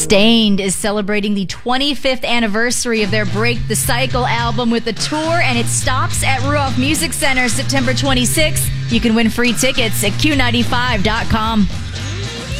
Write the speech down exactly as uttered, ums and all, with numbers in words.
Staind is celebrating the twenty-fifth anniversary of their Break the Cycle album with a tour, and it stops at Ruoff Music Center September twenty-sixth. You can win free tickets at Q ninety-five dot com.